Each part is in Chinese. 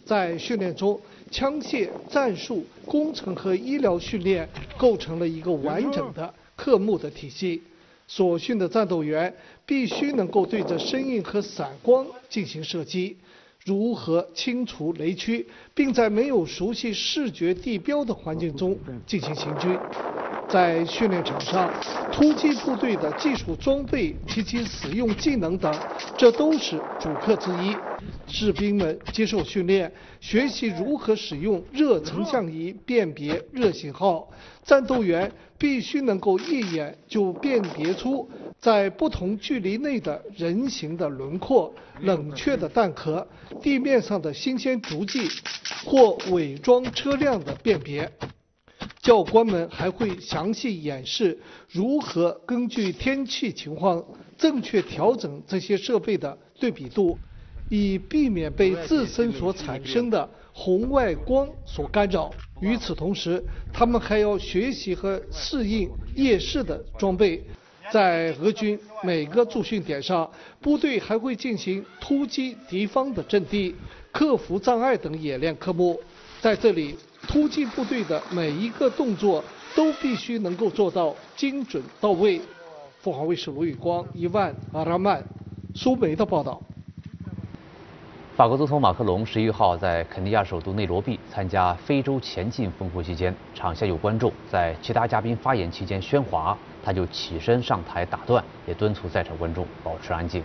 在训练中，枪械、战术、工程和医疗训练构成了一个完整的科目的体系。所训的战斗员必须能够对着声音和闪光进行射击，如何清除雷区，并在没有熟悉视觉地标的环境中进行行军。在训练场上，突击部队的技术装备及其使用技能等，这都是主课之一。士兵们接受训练，学习如何使用热成像仪辨别热信号。战斗员必须能够一眼就辨别出在不同距离内的人形的轮廓、冷却的弹壳、地面上的新鲜足迹或伪装车辆的辨别。教官们还会详细演示如何根据天气情况正确调整这些设备的对比度，以避免被自身所产生的红外光所干扰。与此同时，他们还要学习和适应夜视的装备。在俄军每个驻训点上，部队还会进行突击敌方的阵地、克服障碍等演练科目。在这里，突击部队的每一个动作都必须能够做到精准到位。凤凰卫视卢宇光、伊万、阿拉曼、苏梅的报道。 法国总统马克龙11号在肯尼亚首都内罗毕参加非洲前进峰会期间，场下有观众在其他嘉宾发言期间喧哗，他就起身上台打断，也敦促在场观众保持安静。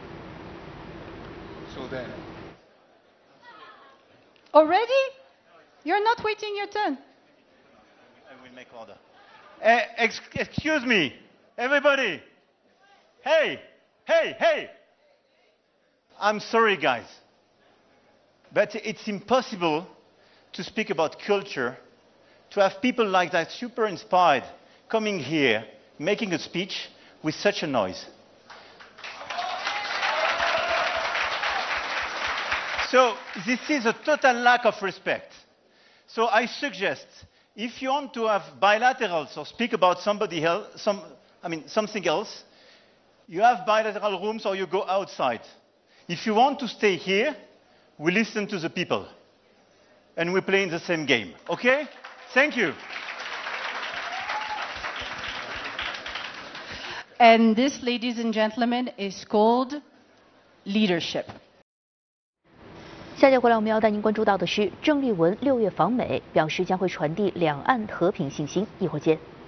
Already? You're not waiting your turn. I will make order. Excuse me, everybody. Hey. I'm sorry, guys. But it's impossible to speak about culture, to have people like that super inspired coming here, making a speech with such a noise. So this is a total lack of respect. So I suggest, if you want to have bilaterals or speak about somebody else, something else, you have bilateral rooms or you go outside. If you want to stay here, we listen to the people. And we play in the same game. Okay? Thank you. And this, ladies and gentlemen, is called leadership. 下节回来，我们要带您关注到的是，郑丽文6月访美，表示将会传递两岸和平信心。一会儿见。